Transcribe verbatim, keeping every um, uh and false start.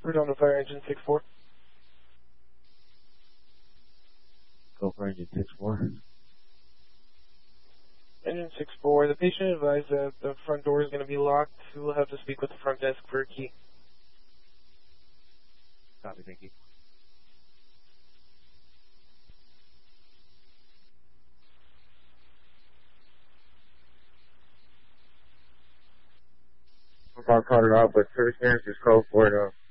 Redondo Fire Engine six four. Go for Engine six four. Engine six four, the patient advised that the front door is going to be locked. We'll have to speak with the front desk for a key. Copy, thank you. Car Carter Alpha, service manager's code for it.